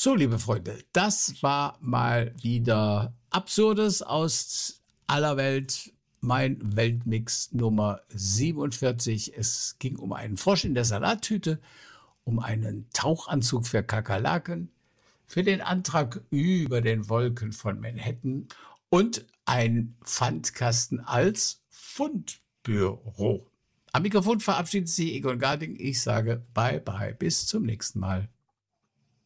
So, liebe Freunde, das war mal wieder Absurdes aus aller Welt. Mein Weltmix Nummer 47. Es ging um einen Frosch in der Salattüte, um einen Tauchanzug für Kakerlaken, für den Antrag über den Wolken von Manhattan und ein Pfandkasten als Fundbüro. Am Mikrofon verabschiedet sich Egon Garding. Ich sage bye bye, bis zum nächsten Mal.